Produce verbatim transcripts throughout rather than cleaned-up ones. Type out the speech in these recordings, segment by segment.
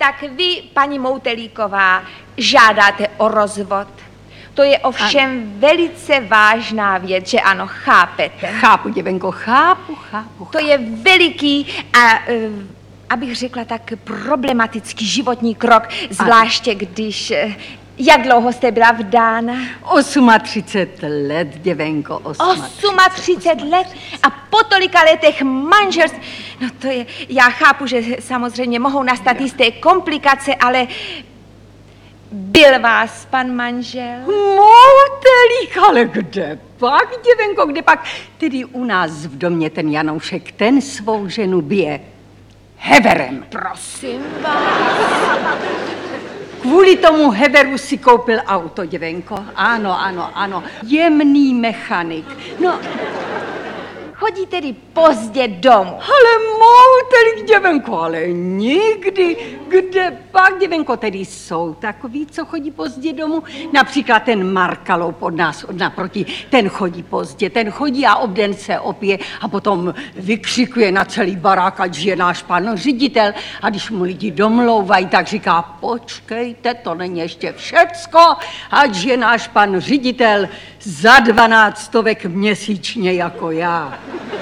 Tak vy, paní Moutelíková, žádáte o rozvod. To je ovšem ano. velice vážná věc, že ano, chápete? Chápu, děvenko, chápu, chápu. To je veliký a, uh, abych řekla tak, problematický životní krok, zvláště ano. když... Uh, jak dlouho jste byla vdána? třicet osm let, děvenko, třicet osm let? A po tolika letech manželství? No to je, já chápu, že samozřejmě mohou nastat no. jisté komplikace, ale byl vás pan manžel? Moutelík, ale kde pak, děvenko, kde pak? Tedy u nás v domě ten Janoušek, ten svou ženu bije heverem. Prosím vás. Kvůli tomu heveru si koupil auto, děvenko. Ano, ano, ano. Jemný mechanik. No... Chodí tedy pozdě domů. Ale Moutelík, děvenko, ale nikdy. Kde pak, děvenko, tedy jsou takový, co chodí pozdě domů? Například ten Markalou pod nás od naproti. Ten chodí pozdě, ten chodí a obden se opije a potom vykřikuje na celý barák, ať je náš pan ředitel. A když mu lidi domlouvají, tak říká, počkejte, to není ještě všecko, ať je náš pan ředitel za dvanáctovek měsíčně jako já.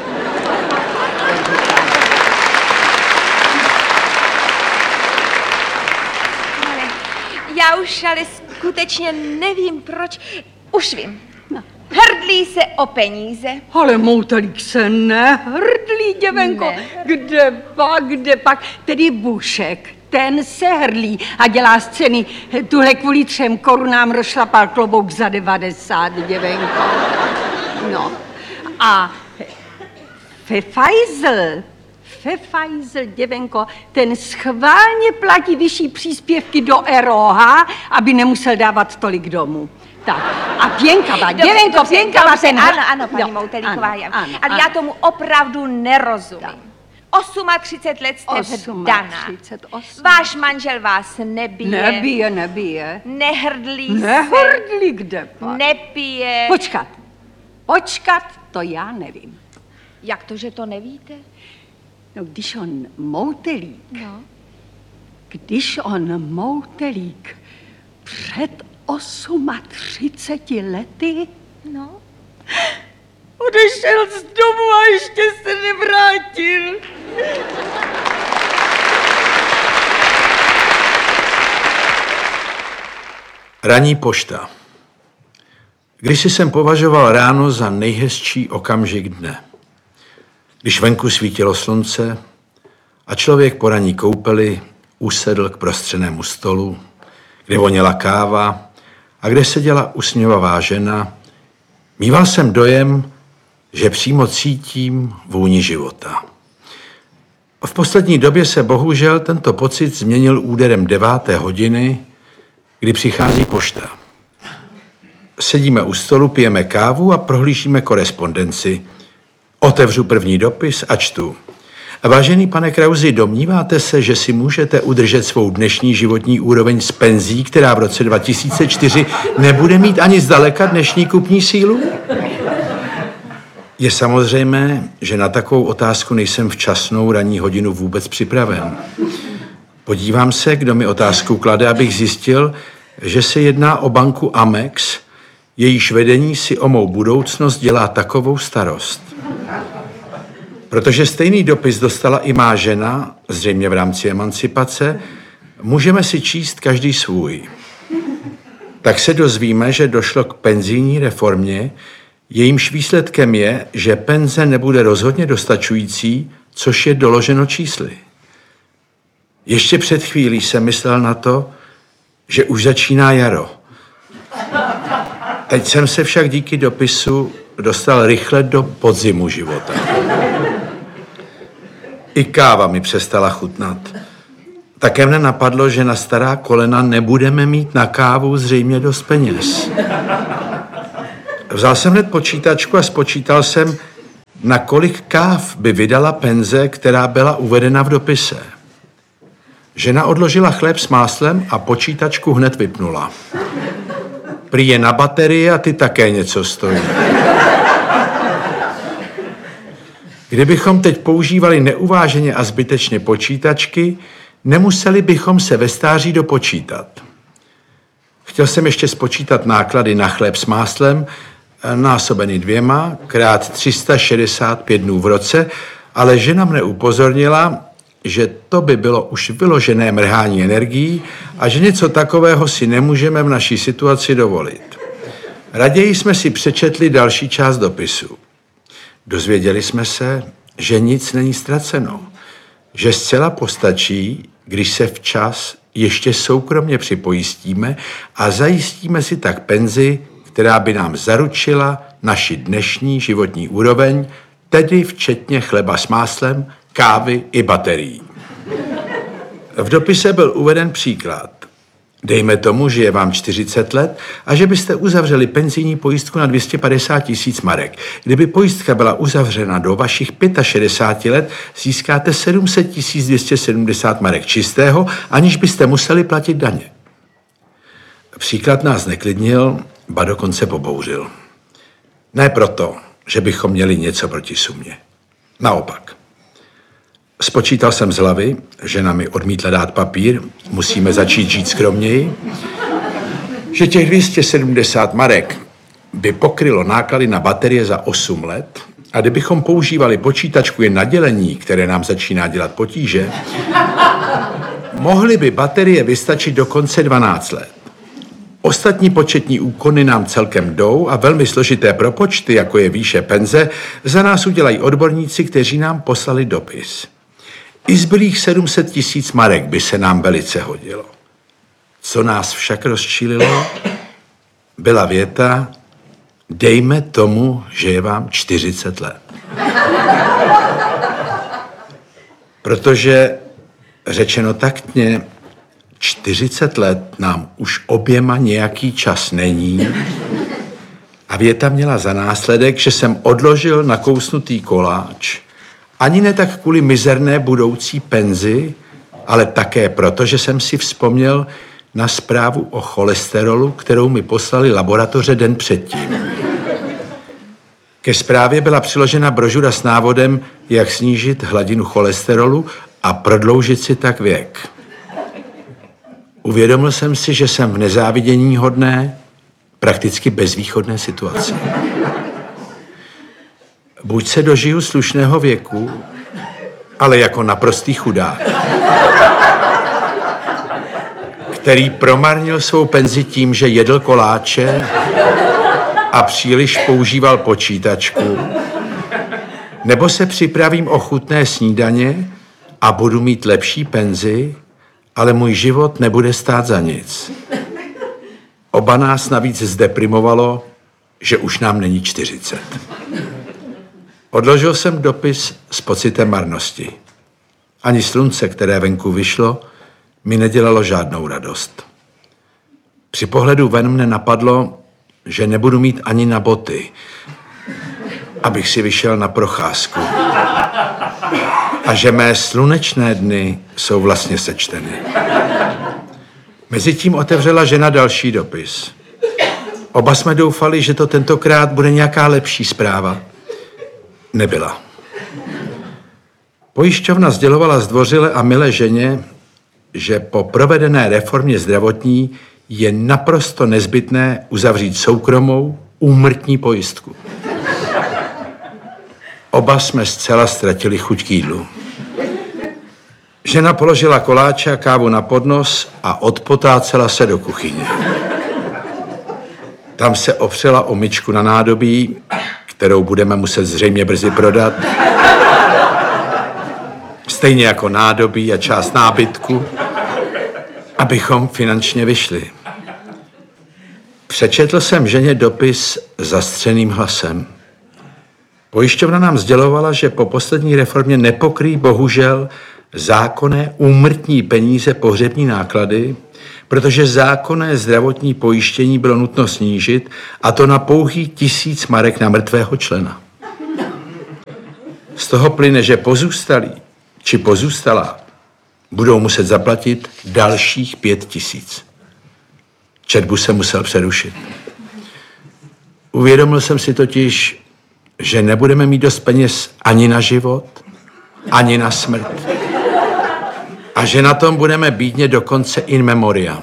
Ale já už ale skutečně nevím, proč. Už vím. No. Hrdlí se o peníze. Ale Moutelík se nehrdlí, děvenko. Ne. Kde pak, kde pak? Tedy Bušek, ten se hrdlí a dělá scény. Tuhle kvůli třem korunám rozšlapal klobouk za devadesát, děvenko. No. A Pfeifeisel, Pfeifeisel, děvenko, ten schválně platí vyšší příspěvky do R O H, aby nemusel dávat tolik domů. Tak, a Pěnkava, děvenko, Pěnkava, ten... Ano, ano, paní no, Moutelíková, ano, ano, ale ano. Já tomu opravdu nerozumím. třicet osm let jste vdaná. Váš manžel vás nebije. Nebije, nebije. Nehrdlí se. Nehrdlí, kde pak? Nepije. Počkat, počkat, to já nevím. Jak to, že to nevíte? No, když on Moutelík, no. když on Moutelík před třiceti osmi lety no. odešel z domu a ještě se nevrátil. Ranní pošta. Kdysi jsem považoval ráno za nejhezčí okamžik dne. Když venku svítilo slunce a člověk po ranní koupeli usedl k prostřenému stolu, kde voněla káva a kde seděla usměvavá žena, míval jsem dojem, že přímo cítím vůni života. V poslední době se bohužel tento pocit změnil úderem deváté hodiny, kdy přichází pošta. Sedíme u stolu, pijeme kávu a prohlížíme korespondenci. Otevřu první dopis a čtu. Vážený pane Krausi, domníváte se, že si můžete udržet svou dnešní životní úroveň z penzí, která v roce dva tisíce čtyři nebude mít ani zdaleka dnešní kupní sílu? Je samozřejmé, že na takovou otázku nejsem včasnou ranní hodinu vůbec připraven. Podívám se, kdo mi otázku klade, abych zjistil, že se jedná o banku Amex, jejíž vedení si o mou budoucnost dělá takovou starost. Protože stejný dopis dostala i má žena, zřejmě v rámci emancipace, můžeme si číst každý svůj. Tak se dozvíme, že došlo k penzijní reformě, jejímž výsledkem je, že penze nebude rozhodně dostačující, což je doloženo čísly. Ještě před chvílí jsem myslel na to, že už začíná jaro. Teď jsem se však díky dopisu dostal rychle do podzimu života. I káva mi přestala chutnat. Také mne napadlo, že na stará kolena nebudeme mít na kávu zřejmě dost peněz. Vzal jsem hned počítačku a spočítal jsem, na kolik káv by vydala penze, která byla uvedena v dopise. Žena odložila chléb s máslem a počítačku hned vypnula. Prý je na baterii a ty také něco stojí. Kdybychom teď používali neuváženě a zbytečně počítačky, nemuseli bychom se ve stáří dopočítat. Chtěl jsem ještě spočítat náklady na chléb s máslem, násobeny dvěma krát tři sta šedesát pět dnů v roce, ale žena mne upozornila, že to by bylo už vyložené mrhání energií a že něco takového si nemůžeme v naší situaci dovolit. Raději jsme si přečetli další část dopisu. Dozvěděli jsme se, že nic není ztraceno, že zcela postačí, když se včas ještě soukromně připojistíme a zajistíme si tak penzi, která by nám zaručila naši dnešní životní úroveň, tedy včetně chleba s máslem, kávy i baterií. V dopise byl uveden příklad. Dejme tomu, že je vám čtyřicet let a že byste uzavřeli penzijní pojistku na dvě stě padesát tisíc marek. Kdyby pojistka byla uzavřena do vašich šedesát pět let, získáte sedm set tisíc dvě stě sedmdesát marek čistého, aniž byste museli platit daně. Příklad nás neklidnil, ba dokonce pobouřil. Ne proto, že bychom měli něco proti sumě. Naopak. Spočítal jsem z hlavy, žena mi odmítla dát papír, musíme začít žít skromněji, že těch dvě stě sedmdesát marek by pokrylo náklady na baterie za osm let a kdybychom používali počítačku jen na dělení, které nám začíná dělat potíže, mohly by baterie vystačit dokonce dvanáct let. Ostatní početní úkony nám celkem jdou a velmi složité propočty, jako je výše penze, za nás udělají odborníci, kteří nám poslali dopis. I zbylých sedm set tisíc marek by se nám velice hodilo. Co nás však rozčílilo, byla věta, dejme tomu, že je vám čtyřicet let. Protože, řečeno taktně, čtyřicet let nám už oběma nějaký čas není a věta měla za následek, že jsem odložil nakousnutý koláč, ani ne tak kvůli mizerné budoucí penzi, ale také proto, že jsem si vzpomněl na zprávu o cholesterolu, kterou mi poslali laboratoře den předtím. Ke zprávě byla přiložena brožura s návodem, jak snížit hladinu cholesterolu a prodloužit si tak věk. Uvědomil jsem si, že jsem v nezávidění hodné, prakticky bezvýchodné situaci. Buď se dožiju slušného věku, ale jako naprostý chudák, který promarnil svou penzi tím, že jedl koláče a příliš používal počítačku, nebo se připravím o chutné snídaně a budu mít lepší penzi, ale můj život nebude stát za nic. Oba nás navíc zdeprimovalo, že už nám není čtyřicet. Odložil jsem dopis s pocitem marnosti. Ani slunce, které venku vyšlo, mi nedělalo žádnou radost. Při pohledu ven mne napadlo, že nebudu mít ani na boty, abych si vyšel na procházku. A že mé slunečné dny jsou vlastně sečteny. Mezitím otevřela žena další dopis. Oba jsme doufali, že to tentokrát bude nějaká lepší zpráva. Nebyla. Pojišťovna sdělovala zdvořile a milé ženě, že po provedené reformě zdravotní je naprosto nezbytné uzavřít soukromou úmrtní pojistku. Oba jsme zcela ztratili chuť k jídlu. Žena položila koláče a kávu na podnos a odpotácela se do kuchyně. Tam se opřela o myčku na nádobí, kterou budeme muset zřejmě brzy prodat. Stejně jako nádobí a část nábytku, abychom finančně vyšli. Přečetl jsem ženě dopis zastřeným hlasem. Pojišťovna nám sdělovala, že po poslední reformě nepokryjí bohužel zákonné úmrtní peníze pohřební náklady, protože zákonné zdravotní pojištění bylo nutno snížit, a to na pouhý tisíc marek na mrtvého člena. Z toho plyne, že pozůstalí či pozůstalá budou muset zaplatit dalších pět tisíc. Četbu jsem musel přerušit. Uvědomil jsem si totiž, že nebudeme mít dost peněz ani na život, ani na smrt. A že na tom budeme bídně dokonce in memoriam.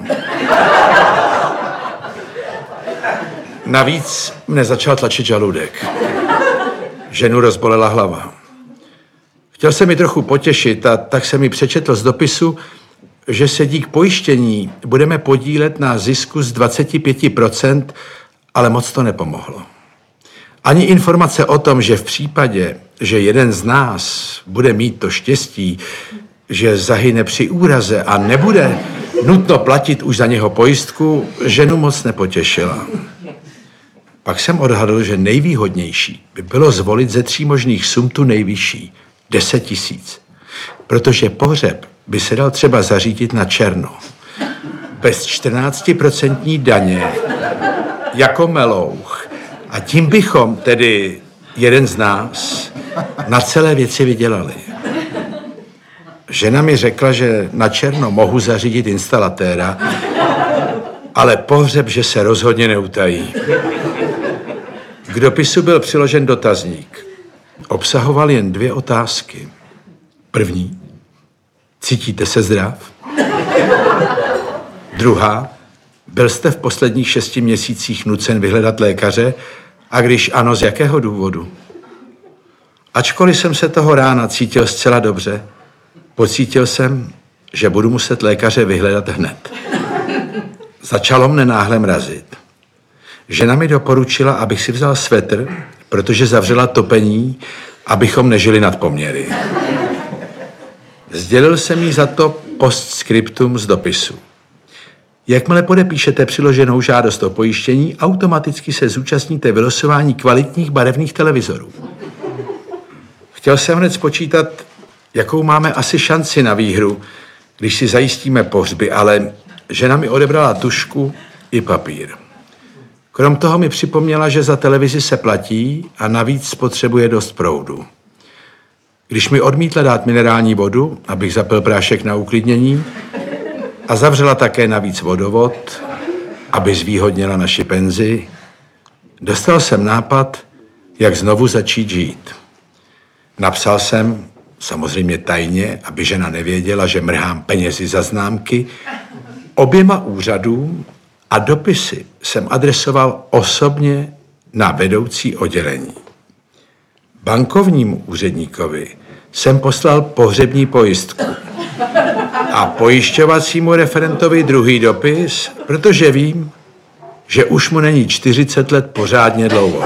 Navíc mne začal tlačit žaludek. Ženu rozbolela hlava. Chtěl jsem mi trochu potěšit a tak jsem mi přečetl z dopisu, že se dík pojištění budeme podílet na zisku z dvacet pět procent, ale moc to nepomohlo. Ani informace o tom, že v případě, že jeden z nás bude mít to štěstí, že zahyne při úraze a nebude nutno platit už za něho pojistku, ženu moc nepotěšila. Pak jsem odhadl, že nejvýhodnější by bylo zvolit ze tří možných sum tu nejvyšší, deset tisíc. Protože pohřeb by se dal třeba zařídit na černo. Bez čtrnáctiprocentní daně, jako melouch. A tím bychom, tedy jeden z nás, na celé věci vydělali. Žena mi řekla, že na černo mohu zařídit instalatéra, ale pohřeb, že se rozhodně neutají. K dopisu byl přiložen dotazník. Obsahoval jen dvě otázky. První. Cítíte se zdrav? Druhá. Byl jste v posledních šesti měsících nucen vyhledat lékaře? A když ano, z jakého důvodu? Ačkoliv jsem se toho rána cítil zcela dobře, pocítil jsem, že budu muset lékaře vyhledat hned. Začalo mne náhle mrazit. Žena mi doporučila, abych si vzal svetr, protože zavřela topení, abychom nežili nad poměry. Sdělil jsem jí za to postscriptum z dopisu. Jakmile podepíšete přiloženou žádost o pojištění, automaticky se zúčastníte vylosování kvalitních barevných televizorů. Chtěl jsem hned spočítat, jakou máme asi šanci na výhru, když si zajistíme pohřby, ale žena mi odebrala tužku i papír. Krom toho mi připomněla, že za televizi se platí a navíc spotřebuje dost proudu. Když mi odmítla dát minerální vodu, abych zapil prášek na uklidnění, a zavřela také navíc vodovod, aby zvýhodnila naši penzi, dostal jsem nápad, jak znovu začít žít. Napsal jsem, samozřejmě tajně, aby žena nevěděla, že mrhám penězi za známky, oběma úřadům a dopisy jsem adresoval osobně na vedoucí oddělení. Bankovnímu úředníkovi jsem poslal pohřební pojistku a pojišťovacímu referentovi druhý dopis, protože vím, že už mu není čtyřicet let pořádně dlouho.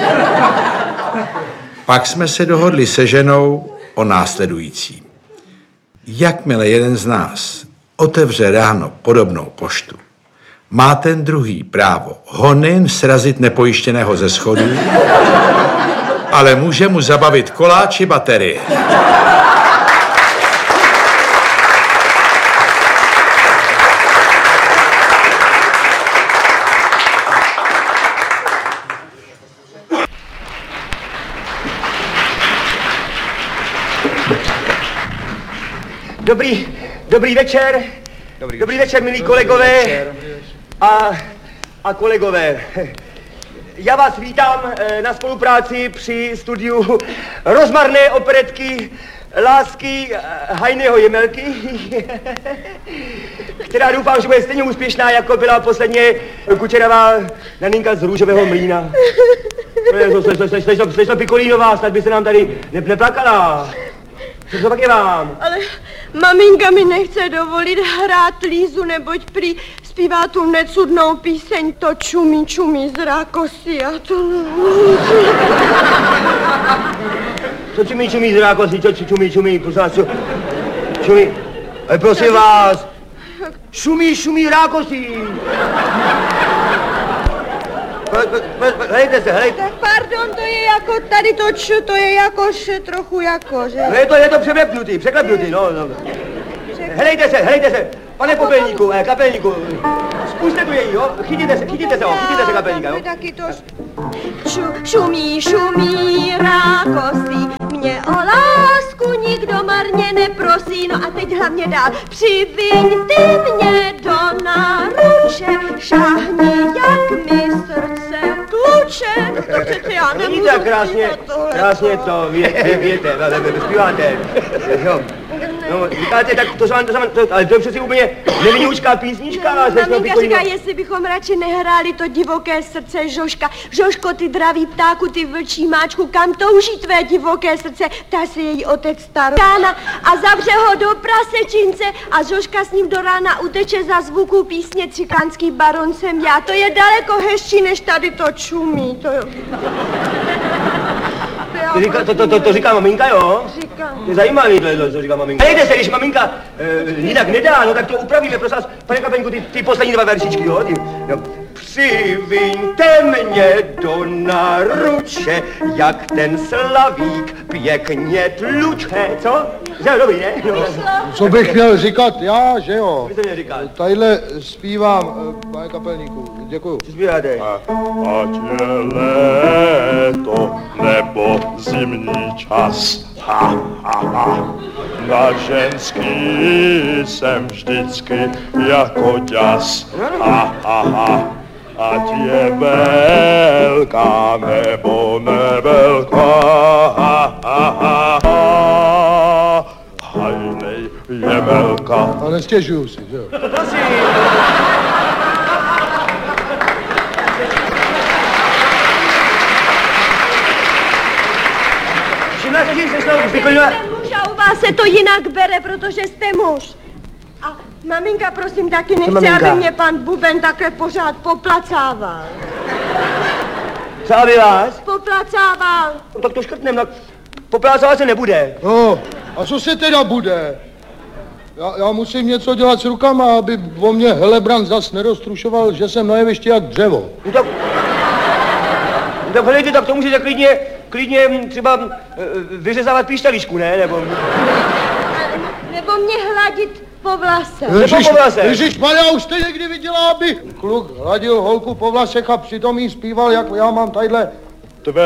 Pak jsme se dohodli se ženou o následujícím. Jakmile jeden z nás otevře ráno podobnou poštu, má ten druhý právo ho nejen srazit nepojištěného ze schodů, ale může mu zabavit koláči baterie. Dobrý, dobrý večer. Dobrý, dobrý večer, milí kolegové a, a kolegové. Já vás vítám na spolupráci při studiu rozmarné operetky Lásky Hajného Jemelky, která doufám, že bude stejně úspěšná, jako byla posledně Kučerová naninka z Růžového mlýna. Slečno Pikolínová, snad by se nám tady ne, neplakala. Co pak je vám? Ale maminka mi nechce dovolit hrát Lízu, neboť prý zpívá tu necudnou píseň To čumí, čumí z rákosi a to... Co čumí, čumí z rákosi, co čumí, čumí, prosím vás, čumí, ale prosím vás, šumí, šumí rákosi. Hlejte se, hlejte. Tak pardon, to je jako tady to č, to je jakož trochu jako, že... No je to, je to překlepnutý, překlepnutý, no, no. Hlejte se, hlejte se, pane popelníku, eh, kapelníku, zkuste tu její, jo, chytíte se, chytíte se, jo, chytíte se kapelníka, jo. Taky to... Šu, šumí, šumí rákosi, mě o lásku nikdo marně neprosí, no a teď hlavně dál. Přiviň ty mě do náruče, šáhni, jak mi srdce tluče. To přece já nemůžu tak krásně, krásně to věte, věte, zpíváte, jo. No, říkáte, tak to jsem, to jsem, to, ale to je přeci úplně nevinoučká písnička. Maminka říká, jestli bychom radši nehráli to divoké srdce Žožka. Žožko, ty dravý ptáku, ty vlčí máčku, kam touží tvé divoké srdce? Ptá se její otec starokána a zavře ho do prasečince a Žožka s ním do rána uteče za zvuku písně Cikánský baron jsem já. To je daleko hezčí, než tady to čumí. To, to, říká, to, to, to, to říká maminka, jo? Říká. To je zajímavý, to, to, to říká maminka. Nejde se, když maminka e, jinak nedá, no tak to upravíme, prosím vás. Pane Kapeňku, ty, ty poslední dva veršičky, jo? Ty, jo. Přiviňte mě do náruče, jak ten slavík pěkně tluče, co? Že dobrý, ne? No. Co bych měl říkat já, že jo? Vy to mě říkat. Tadyhle zpívám, pane Kapelníku, děkuju. Co zpíváte? Ať je léto nebo zimní čas, ha, ha, ha. Na ženský jsem vždycky jako ďas, ha, ha, ha. Ať je velká nebo nevelká, ha, ha, ha, ha. Hajnej je velká. A nestěžuju si, že jo? Prosím. Všimla jste si, že jste vyklidila... Jste muž a u vás se to jinak bere, protože jste muž. A maminka, prosím, taky nechce, maminka? aby mě pan Buben takhle pořád poplacával. Co aby vás? Poplacával. No, tak to škrtnem, tak poplácovat se nebude. No, a co se teda bude? Já, já musím něco dělat s rukama, aby o mě Helebrant zas neroztrušoval, že jsem na jevišti jak dřevo. No tak... No tak hledejte, tak to můžete klidně, klidně třeba uh, vyřezávat píšťaličku, ne? Nebo... Nebo mě hladit po vlase. Nebo po vlase. Ježišmarja, už jste někdy viděla, aby kluk hladil holku po vlasech a přitom jí zpíval, jak já mám tadyhle